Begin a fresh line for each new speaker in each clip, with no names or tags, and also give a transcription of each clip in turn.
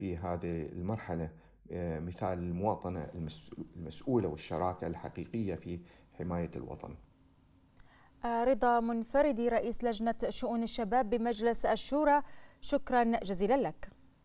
في هذه المرحلة، مثال المواطنة المسؤولة والشراكة الحقيقية في حماية الوطن.
رضا منفردي رئيس لجنة شؤون الشباب بمجلس الشورى، شكرا جزيلا لك.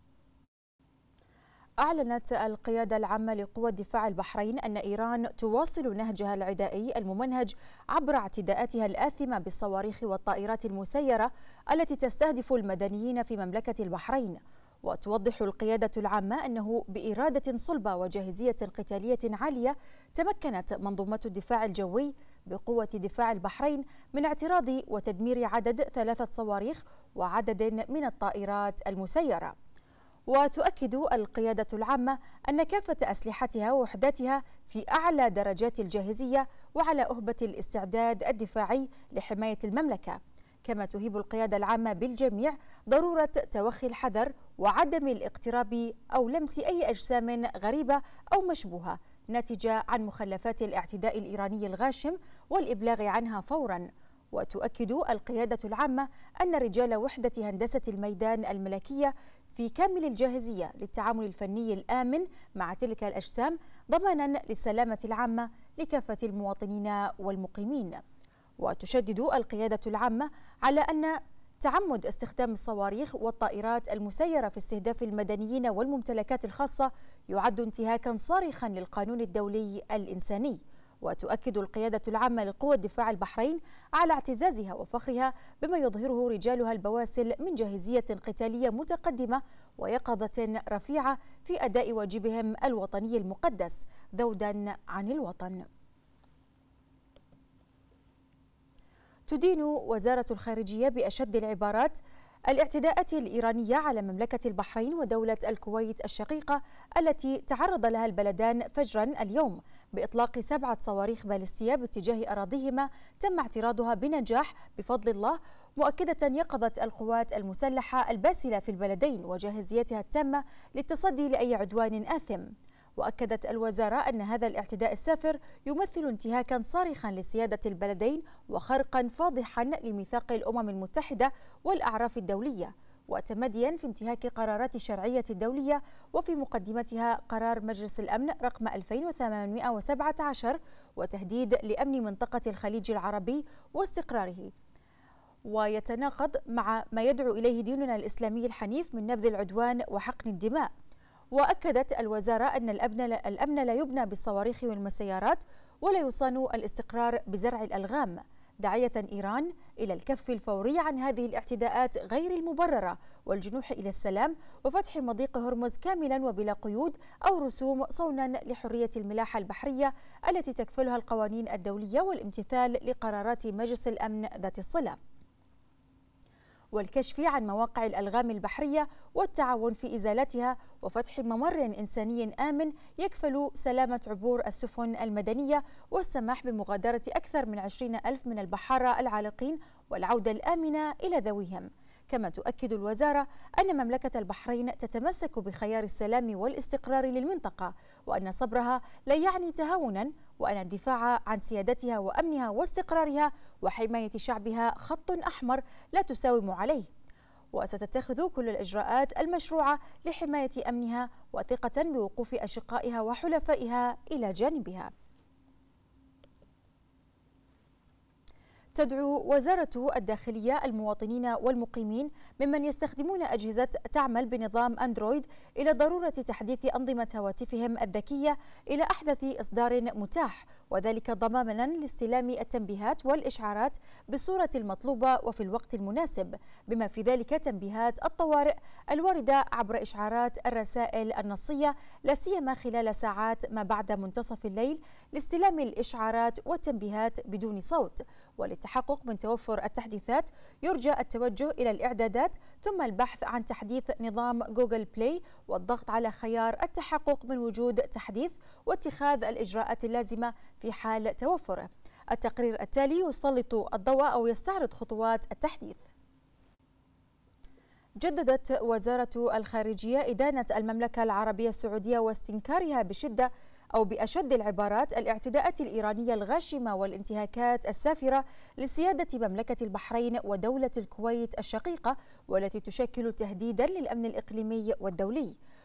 أعلنت القيادة العامة لقوى الدفاع البحرين أن إيران تواصل نهجها العدائي الممنهج عبر اعتداءاتها الآثمة بالصواريخ والطائرات المسيرة التي تستهدف المدنيين في مملكة البحرين. وتوضح القيادة العامة أنه بإرادة صلبة وجاهزية قتالية عالية تمكنت منظومة الدفاع الجوي بقوة دفاع البحرين من اعتراض وتدمير عدد 3 صواريخ وعدد من الطائرات المسيرة. وتؤكد القيادة العامة أن كافة أسلحتها ووحداتها في أعلى درجات الجاهزية وعلى أهبة الاستعداد الدفاعي لحماية المملكة. كما تهيب القيادة العامة بالجميع ضرورة توخي الحذر وعدم الاقتراب أو لمس أي أجسام غريبة أو مشبوهة ناتجة عن مخلفات الاعتداء الإيراني الغاشم والإبلاغ عنها فوراً. وتؤكد القيادة العامة أن رجال وحدة هندسة الميدان الملكية في كامل الجاهزية للتعامل الفني الآمن مع تلك الأجسام ضمانا للسلامة العامة لكافة المواطنين والمقيمين. وتشدد القيادة العامة على أن تعمد استخدام الصواريخ والطائرات المسيرة في استهداف المدنيين والممتلكات الخاصة يعد انتهاكا صارخا للقانون الدولي الإنساني. وتؤكد القيادة العامة لقوى الدفاع البحرين على اعتزازها وفخرها بما يظهره رجالها البواسل من جاهزية قتالية متقدمة ويقظة رفيعة في أداء واجبهم الوطني المقدس ذودا عن الوطن. تدين وزارة الخارجية بأشد العبارات الاعتداءات الإيرانية على مملكة البحرين ودولة الكويت الشقيقة التي تعرض لها البلدان فجرا اليوم بإطلاق 7 صواريخ باليستية باتجاه أراضيهما تم اعتراضها بنجاح بفضل الله، مؤكدة يقظة القوات المسلحة الباسلة في البلدين وجاهزيتها التامة للتصدي لأي عدوان آثم. وأكدت الوزارة أن هذا الاعتداء السافر يمثل انتهاكا صارخا لسيادة البلدين وخرقا فاضحا لميثاق الأمم المتحدة والأعراف الدولية، وتمديا في انتهاك قرارات الشرعية الدولية وفي مقدمتها قرار مجلس الأمن رقم 2817 وتهديد لأمن منطقة الخليج العربي واستقراره، ويتناقض مع ما يدعو إليه ديننا الإسلامي الحنيف من نبذ العدوان وحقن الدماء. وأكدت الوزارة أن الأمن لا يبنى بالصواريخ والمسيرات ولا يصان الاستقرار بزرع الألغام، داعية إيران إلى الكف الفوري عن هذه الاعتداءات غير المبررة والجنوح إلى السلام وفتح مضيق هرمز كاملا وبلا قيود أو رسوم صونا لحرية الملاحة البحرية التي تكفلها القوانين الدولية والامتثال لقرارات مجلس الأمن ذات الصلة، والكشف عن مواقع الألغام البحرية والتعاون في إزالتها وفتح ممر إنساني آمن يكفل سلامة عبور السفن المدنية والسماح بمغادرة أكثر من 20,000 من البحارة العالقين والعودة الآمنة إلى ذويهم. كما تؤكد الوزارة أن مملكة البحرين تتمسك بخيار السلام والاستقرار للمنطقة، وأن صبرها لا يعني تهاونا، وأن الدفاع عن سيادتها وأمنها واستقرارها وحماية شعبها خط أحمر لا تساوم عليه، وستتخذ كل الإجراءات المشروعة لحماية أمنها وثقة بوقوف أشقائها وحلفائها إلى جانبها. تدعو وزارة الداخلية المواطنين والمقيمين ممن يستخدمون أجهزة تعمل بنظام أندرويد إلى ضرورة تحديث أنظمة هواتفهم الذكية إلى أحدث إصدار متاح، وذلك ضمانا لاستلام التنبيهات والإشعارات بالصورة المطلوبة وفي الوقت المناسب، بما في ذلك تنبيهات الطوارئ الواردة عبر إشعارات الرسائل النصية لا سيما خلال ساعات ما بعد منتصف الليل لاستلام الإشعارات والتنبيهات بدون صوت. وللتحقق من توفر التحديثات يرجى التوجه إلى الإعدادات ثم البحث عن تحديث نظام جوجل بلاي والضغط على خيار التحقق من وجود تحديث واتخاذ الإجراءات اللازمة في حال توفره. التقرير التالي يسلط الضوء أو يستعرض خطوات التحديث. جددت وزارة الخارجية إدانة المملكة العربية السعودية واستنكارها بشدة أو بأشد العبارات الاعتداءات الإيرانية الغاشمة والانتهاكات السافرة لسيادة مملكة البحرين ودولة الكويت الشقيقة والتي تشكل تهديدا للأمن الإقليمي والدولي.